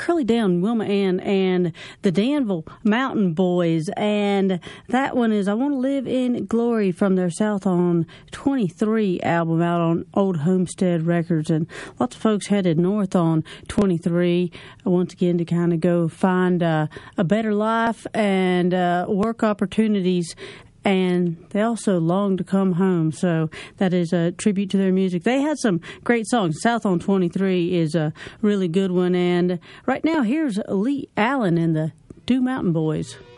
Curly Down, Wilma Ann, and the Danville Mountain Boys. And that one is I Want to Live in Glory from their South on 23 album out on Old Homestead Records. And lots of folks headed north on 23 once again to kind of go find a better life and work opportunities. And they also long to come home. So that is a tribute to their music. They had some great songs. South on 23 is a really good one. And right now, here's Lee Allen and the Dew Mountain Boys.